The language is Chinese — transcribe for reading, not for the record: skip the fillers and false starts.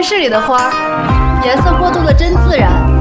电视里的花，颜色过渡的真自然。